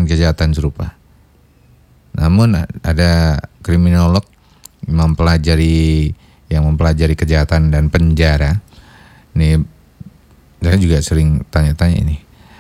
kejahatan serupa. Namun ada kriminolog yang mempelajari kejahatan dan penjara. Ini saya juga sering tanya-tanya ini.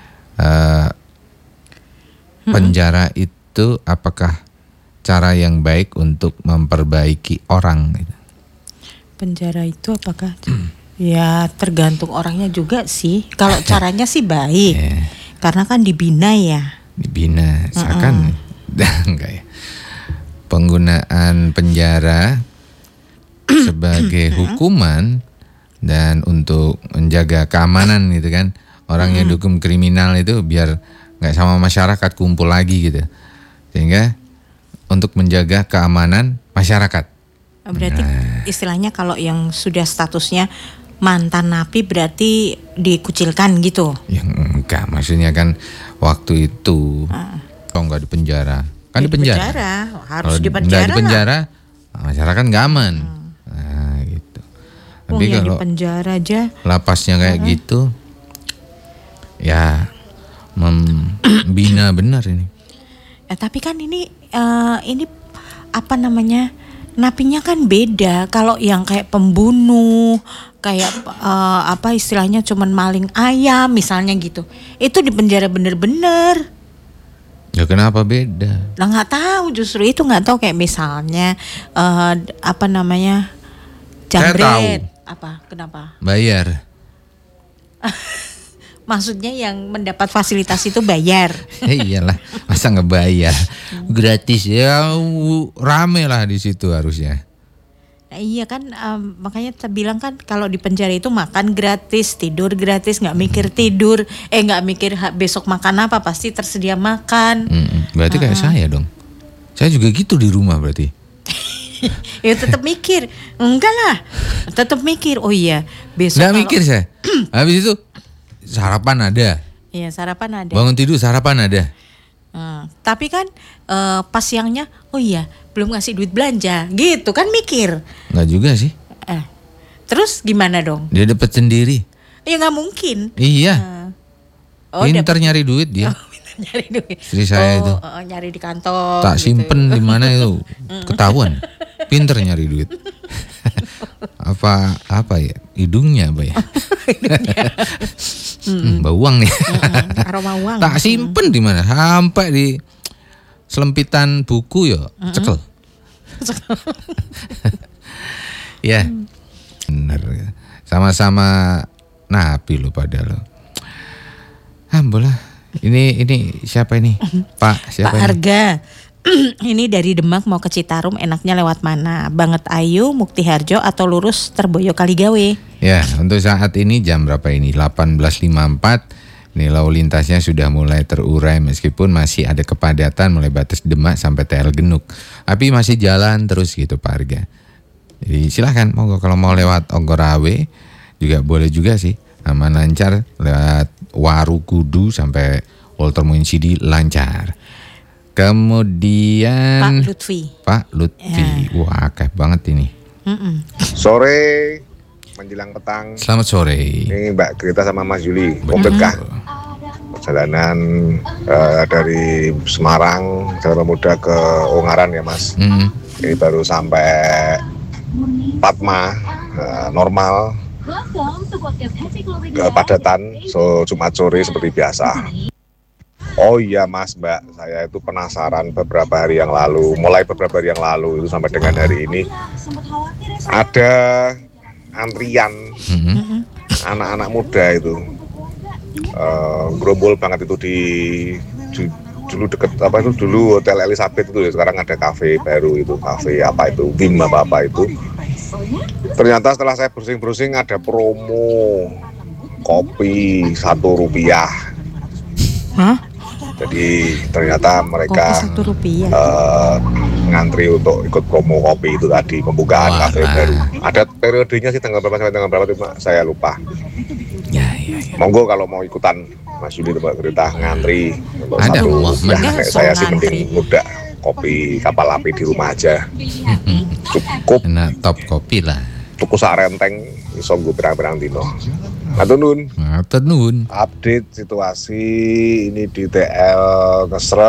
Penjara itu apakah cara yang baik untuk memperbaiki orang? Penjara itu apakah? Ya tergantung orangnya juga sih. Kalau caranya sih baik, karena kan dibina ya. Dibina, seakan enggak ya. Penggunaan penjara sebagai hukuman dan untuk menjaga keamanan gitu kan. Orang yang dihukum kriminal itu biar nggak sama masyarakat kumpul lagi gitu. Sehingga untuk menjaga keamanan masyarakat. Berarti istilahnya kalau yang sudah statusnya mantan napi berarti dikucilkan gitu? Ya enggak, maksudnya kan waktu itu kalau nggak di penjara, kan di penjara. Harus kalau di penjara. Nggak di penjara, masyarakat nggak aman. Nah gitu. Tapi ya kalau di penjara aja lapasnya kayak gitu, ya membina benar ini. Tapi kan ini apa namanya, napinya kan beda. Kalau yang kayak pembunuh, kayak apa istilahnya cuman maling ayam misalnya gitu, itu di penjara bener-bener. Ya kenapa beda? Lah nggak tahu, justru itu nggak tahu. Kayak misalnya apa namanya, jambret. Apa? Kenapa? Bayar. Maksudnya yang mendapat fasilitas itu bayar. Iyalah, masa ngebayar? Gratis ya, rame lah di situ harusnya. Nah, iya kan, makanya saya bilang kan kalau di penjara itu makan gratis, tidur gratis, nggak mikir tidur, nggak mikir besok makan apa, pasti tersedia makan. Berarti kayak saya dong. Saya juga gitu di rumah berarti. Ya tetap mikir, enggak lah, tetap mikir. Oh iya, besok. Nggak mikir saya. Habis itu sarapan ada. Iya, sarapan ada. Bangun tidur sarapan ada. Tapi kan pas siangnya, oh iya belum ngasih duit belanja, gitu kan mikir. Nggak juga sih. Terus gimana dong? Dia dapat sendiri. Ya nggak mungkin. Iya. Pinter nyari duit dia. Nyari duit. Istri saya itu. Nyari di kantor. Tak gitu. simpen di mana itu ketahuan. Pinter nyari duit. apa ya? Hidungnya apa ya? Bau uang nih. Aroma uang. Tak simpen di mana? Sampai di selempitan buku ya, cekel. Ya. Bener. Sama-sama napi lo pada lo. Bola. Ini siapa ini? Pak siapa? Pak Arga. Ini dari Demak mau ke Citarum, enaknya lewat mana? Banget Ayu, Mukti Harjo atau lurus Terboyo Kaligawe? Ya, untuk saat ini jam berapa ini? 18.54. Ini lalu lintasnya sudah mulai terurai meskipun masih ada kepadatan mulai batas Demak sampai TL Genuk. Tapi masih jalan terus gitu Pak Arga. Jadi silahkan kalau mau lewat Oggorawe juga boleh juga sih. Aman lancar, lewat Waru Kudu sampai Walter Muinsidi lancar. Kemudian Pak Lutfi. Wah, akeh banget ini. Sore menjelang petang. Selamat sore. Ini Mbak Greta sama Mas Juli. Kompletkah perjalanan dari Semarang Jalan Pemuda ke Ungaran ya Mas? Ini baru sampai Padma, normal, kepadatan, so Jumat sore seperti biasa. Oh iya Mas Mbak, saya itu penasaran beberapa hari yang lalu, mulai beberapa hari yang lalu itu sampai dengan hari ini ada antrian anak-anak muda itu, gerombol banget itu di dulu deket apa itu dulu Hotel Elizabeth itu ya, sekarang ada kafe baru itu, kafe apa itu, Bim apa itu. Ternyata setelah saya browsing ada promo kopi Rp1. Jadi ternyata mereka ngantri untuk ikut promo kopi itu tadi, pembukaan kafe baru. Ada periodenya sih tanggal berapa sampai tanggal berapa itu saya lupa. Ya. Monggo kalau mau ikutan Mas Yudi Mbak Greta ngantri untuk ada Rp1. Saya sih mending muda kopi kapal api di rumah aja. Cukup. Nah, top kopi lah. Tuku sarenteng iso nggo pirang-pirang dino. Matur nuwun. Matur nuwun. Update situasi ini di TL Ngesret.